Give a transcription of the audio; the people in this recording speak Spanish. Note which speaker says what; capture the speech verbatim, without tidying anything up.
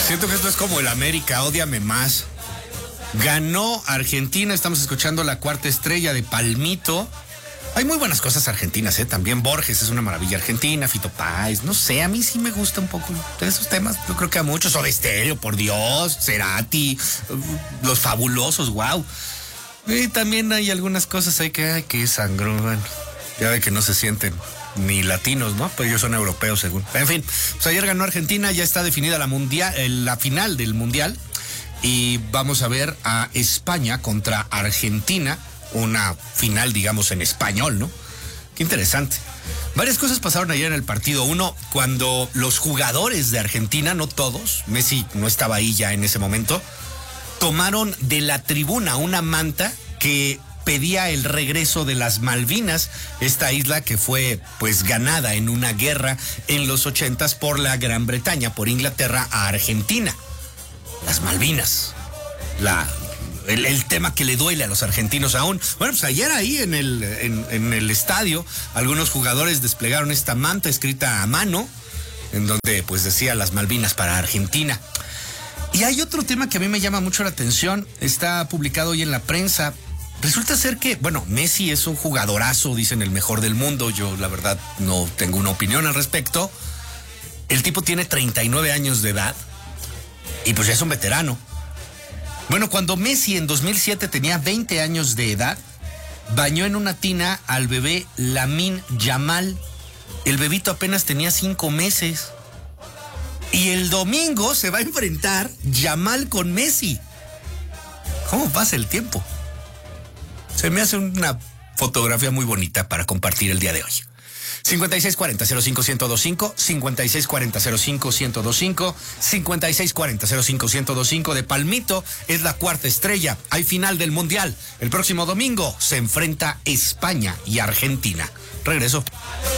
Speaker 1: Siento que esto es como el América, ódiame más. Ganó Argentina, estamos escuchando la cuarta estrella de Palmito. Hay muy buenas cosas argentinas, ¿eh? También Borges es una maravilla argentina, Fito Páez, no sé, a mí sí me gusta un poco de esos temas. Yo creo que a muchos, Soda Stereo, por Dios, Cerati, Los Fabulosos, wow. Y también hay algunas cosas ahí que, ay, que sangrón, bueno, ya ve que no se sienten ni latinos, ¿no? Pues ellos son europeos, según. En fin, pues ayer ganó Argentina, ya está definida la mundial, la final del mundial. Y vamos a ver a España contra Argentina. Una final, digamos, en español, ¿no? Qué interesante. Varias cosas pasaron ayer en el partido. Uno, cuando los jugadores de Argentina, no todos, Messi no estaba ahí ya en ese momento, tomaron de la tribuna una manta que pedía el regreso de las Malvinas, esta isla que fue pues ganada en una guerra en los ochentas por la Gran Bretaña, por Inglaterra a Argentina. Las Malvinas. La... El, el tema que le duele a los argentinos aún. Bueno, pues ayer ahí en el, en, en el estadio, algunos jugadores desplegaron esta manta escrita a mano, en donde pues decía las Malvinas para Argentina. Y hay otro tema que a mí me llama mucho la atención, está publicado hoy en la prensa. Resulta ser que, bueno, Messi es un jugadorazo, dicen el mejor del mundo. Yo la verdad no tengo una opinión al respecto. El tipo tiene treinta y nueve años de edad y pues ya es un veterano. Bueno, cuando Messi en dos mil siete tenía veinte años de edad, bañó en una tina al bebé Lamine Yamal. El bebito apenas tenía cinco meses. Y el domingo se va a enfrentar Yamal con Messi. ¿Cómo pasa el tiempo? Se me hace una fotografía muy bonita para compartir el día de hoy. cincuenta y seis cuarenta cero cinco uno cero dos cinco, cincuenta y seis cuarenta cero cinco uno cero dos cinco, cincuenta y seis cuarenta cero cinco uno cero dos cinco de Palmito es la cuarta estrella. Hay final del Mundial. El próximo domingo se enfrenta España y Argentina. Regreso.